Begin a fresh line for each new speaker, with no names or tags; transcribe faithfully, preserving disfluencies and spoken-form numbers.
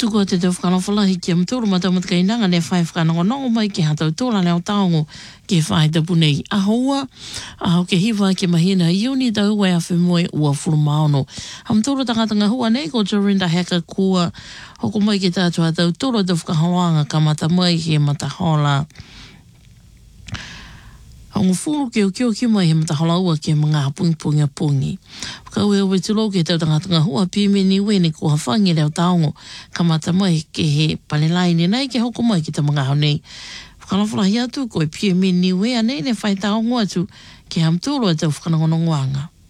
tuku a te tau whakalawhalahi ki a mtoro matau matakainanga ne whai whakanongonongo mai ki hatau tōla leo taongo ke whai tapu nei. Ahoua, aho ke hiwa ke mahina iuni tau wai a whemoe ua furumaono. Ha mtoro tangatanga hua nei ko Jorinda Heka kua hoko mai ke tātua tau toro tau whakahaloanga ka mata mai he matahola. Hango furu ke o kio ki mai he matahola ua ke mga pungi pungi a pungi. Kau e owe tulo ke tau tangatanga hua pime ni wene ko hawhangi leo taongo ka mata mai ke he palelaini nei ke hoko mai ki ta mga hau nei. Whakalawhalahi atu ko e pime ni wea nei ne whai taongo atu ke hamtoro e tau whakanongonongoanga.